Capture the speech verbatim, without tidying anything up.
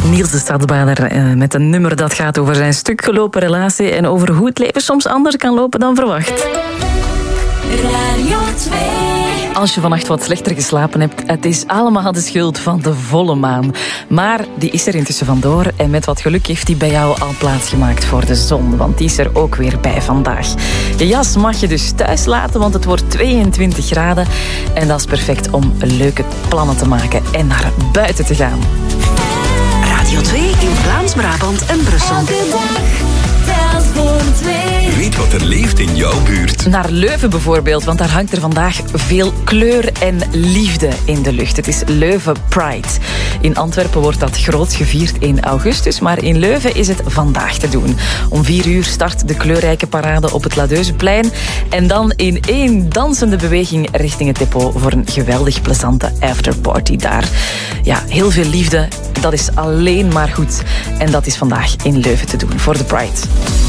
Niels de Stadsbader uh, met een nummer dat gaat over zijn stuk gelopen relatie en over hoe het leven soms anders kan lopen dan verwacht. Radio twee. Als je vannacht wat slechter geslapen hebt, het is allemaal de schuld van de volle maan. Maar die is er intussen vandoor en met wat geluk heeft die bij jou al plaatsgemaakt voor de zon. Want die is er ook weer bij vandaag. Je jas mag je dus thuis laten, want het wordt tweeëntwintig graden. En dat is perfect om leuke plannen te maken en naar buiten te gaan. Radio twee in Vlaams-Brabant en Brussel. Elke dag telt voor twee. Weet wat er leeft in jouw buurt. Naar Leuven bijvoorbeeld, want daar hangt er vandaag veel kleur en liefde in de lucht. Het is Leuven Pride. In Antwerpen wordt dat groots gevierd in augustus, maar in Leuven is het vandaag te doen. Om vier uur start de kleurrijke parade op het Ladeuzeplein en dan in één dansende beweging richting het depot voor een geweldig plezante afterparty daar. Ja, heel veel liefde, dat is alleen maar goed. En dat is vandaag in Leuven te doen voor de Pride.